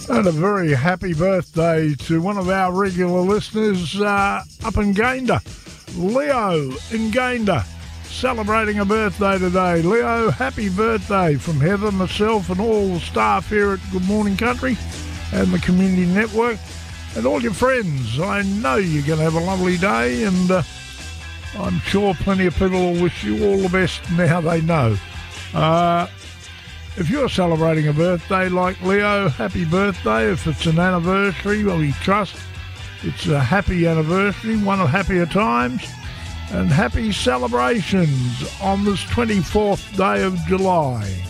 And a very happy birthday to one of our regular listeners up in Gayndah, Leo in Gayndah, celebrating a birthday today. Leo, happy birthday from Heather, myself and all the staff here at Good Morning Country and the Community Network and all your friends. I know you're going to have a lovely day, and I'm sure plenty of people will wish you all the best now they know. If you're celebrating a birthday like Leo, happy birthday. If it's an anniversary, well, we trust it's a happy anniversary, one of happier times, and happy celebrations on this 24th day of July.